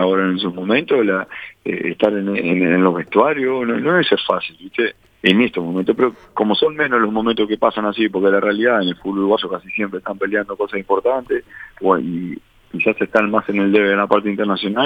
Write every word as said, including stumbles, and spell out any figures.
ahora en su momento, la, eh, estar en, en, en los vestuarios, no, no es fácil, ¿viste? En estos momentos, pero como son menos los momentos que pasan así, porque la realidad en el fútbol uruguayo casi siempre están peleando cosas importantes, bueno, y quizás están más en el debe de la parte internacional.